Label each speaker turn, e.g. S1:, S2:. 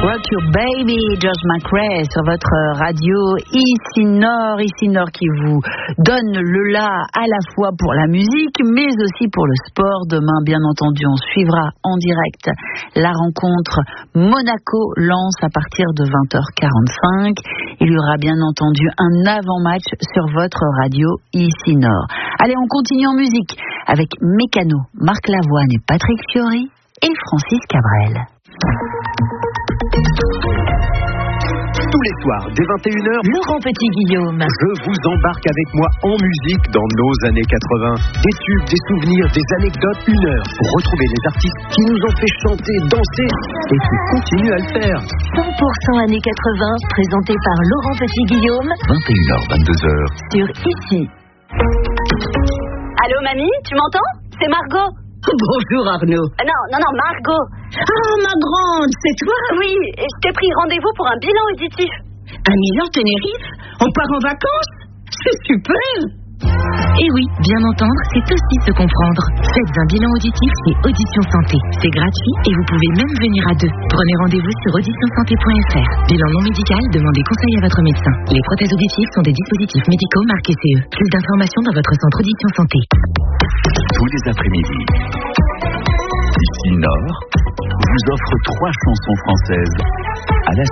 S1: Rock Your Baby, George McRae sur votre radio ici Nord qui vous donne le la à la fois pour la musique mais aussi pour le sport. Demain, bien entendu, on suivra en direct la rencontre Monaco-Lens à partir de 20h45. Il y aura bien entendu un avant-match sur votre radio ici Nord. Allez, on continue en musique avec Mécano, Marc Lavoine et Patrick Fiori et Francis Cabrel.
S2: Tous les soirs, dès 21h,
S1: Laurent Petit-Guillaume.
S2: Je vous embarque avec moi en musique dans nos années 80. Des tubes, des souvenirs, des anecdotes, 1 heure pour retrouver les artistes qui nous ont fait chanter, danser et qui continuent à le faire.
S3: 100% années 80, présenté par Laurent Petit-Guillaume.
S2: 21h, 22h.
S3: Sur Ici.
S4: Allô, mamie, tu m'entends? C'est Margot.
S1: Bonjour Arnaud.
S4: Non, Margot.
S1: Ah, ma grande, c'est toi?
S4: Oui, je t'ai pris rendez-vous pour un bilan auditif.
S1: À Milan, Tenerife? On part en vacances? C'est super!
S3: Et oui, bien entendre, c'est aussi se comprendre. Faites un bilan auditif chez Audition Santé. C'est gratuit et vous pouvez même venir à 2. Prenez rendez-vous sur auditionsanté.fr. Bilan non médical, demandez conseil à votre médecin. Les prothèses auditives sont des dispositifs médicaux marqués CE. Plus d'informations dans votre centre Audition Santé.
S5: Tous les après-midi, Ici Nord vous offre 3 chansons françaises à la